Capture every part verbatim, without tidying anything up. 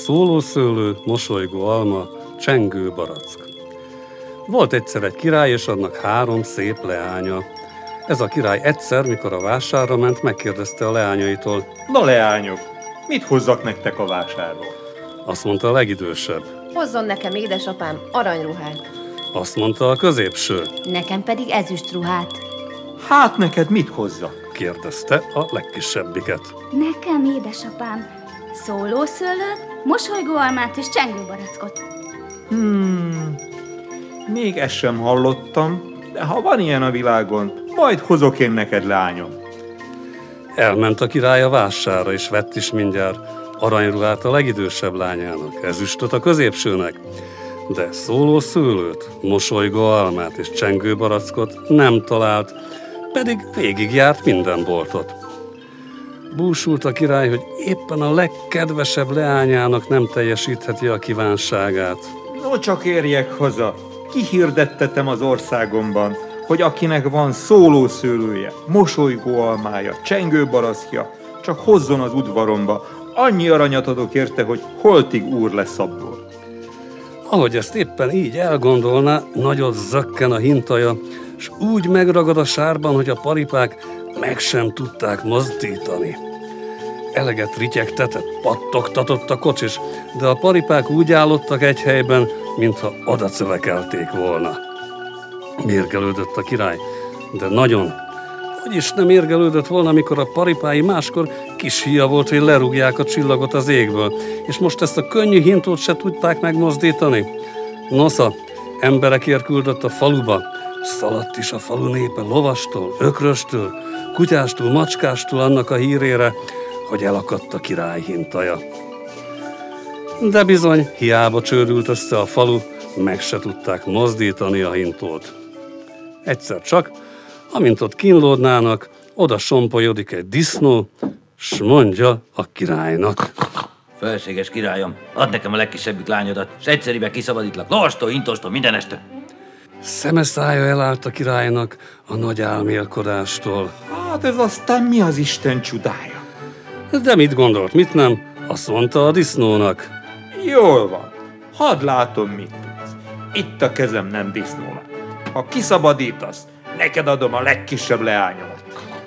szőlő, mosolygó alma, csengő barack. Volt egyszer egy király, és annak három szép leánya. Ez a király egyszer, mikor a vásárra ment, megkérdezte a leányaitól: Na leányok, mit hozzak nektek a vásárról? Azt mondta a legidősebb. Hozzon nekem édesapám aranyruhát. Azt mondta a középső. Nekem pedig ezüstruhát. Hát neked mit hozzak? Kérdezte a legkisebbiket. Nekem, édesapám, szőlőt, mosolygóalmát és csengőbarackot. Hmm, még ezt sem hallottam, de ha van ilyen a világon, majd hozok én neked, leányom. Elment a király a vásárra, és vett is mindjárt aranyruhát a legidősebb lányának, ezüstöt a középsőnek, de szőlőt, mosolygó almát és csengő barackot nem talált, pedig végigjárt minden boltot. Búsult a király, hogy éppen a legkedvesebb leányának nem teljesítheti a kívánságát. No, csak érjek haza, kihirdettetem az országomban, hogy akinek van szőlője, mosolygó almája, csengő barackja, csak hozzon az udvaromba, annyi aranyat adok érte, hogy holtig úr lesz abból. Ahogy ezt éppen így elgondolná, nagyot zökken a hintaja, s úgy megragad a sárban, hogy a paripák meg sem tudták mozdítani. Eleget rityegtetett, pattogtatott a kocsis, de a paripák úgy állottak egy helyben, mintha odacövekelték volna. Mérgelődött a király, de nagyon. Hogy is nem mérgelődött volna, amikor a paripái máskor kis hülye volt, hogy lerúgják a csillagot az égből, és most ezt a könnyű hintót se tudták megmozdítani. Nosza, emberekért küldött a faluba, szaladt is a falu népe lovastól, ökröstől, kutyástól, macskástól annak a hírére, hogy elakadt a király hintaja. De bizony, hiába csődült össze a falu, meg se tudták mozdítani a hintót. Egyszer csak, amint ott kínlódnának, oda sompolyodik egy disznó, s mondja a királynak: Felséges királyom, add nekem a legkisebbik lányodat, s egyszeribe kiszabadítlak, lovastól, hintostól, minden este. Szeme szája elállt a királynak a nagy álmélkodástól. Hát ez aztán mi az Isten csodája? De mit gondolt, mit nem? Azt mondta a disznónak. Jól van, hadd látom, mit tudsz. Itt a kezem nem disznónak. Ha kiszabadítasz, neked adom a legkisebb leányomat.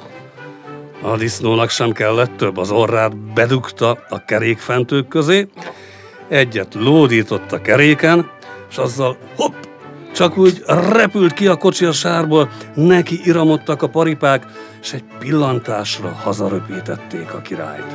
A disznónak sem kellett több, az orrát bedugta a kerékfentők közé, egyet lódított a keréken, és azzal hopp, csak úgy repült ki a kocsi a sárból, neki iramodtak a paripák, és egy pillantásra hazaröpítették a királyt.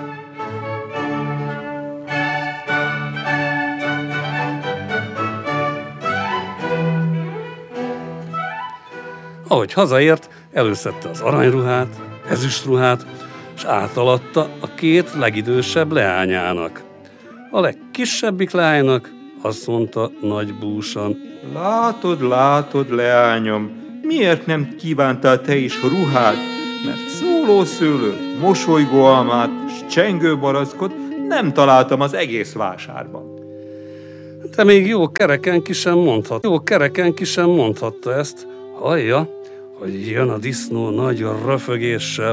Ahogy hazaért, előszedte az aranyruhát, ezüstruhát, és átalatta a két legidősebb leányának. A legkisebbik lánynak azt mondta nagy búsan: Látod, látod, leányom, miért nem kívántál te is ruhát? Mert szőlőt, mosolygó almát és csengő barackot nem találtam az egész vásárban. De még jó kereken ki sem mondhatta, jó kereken ki sem mondhatta ezt. Hallja, hogy jön a disznó nagy röfögéssel,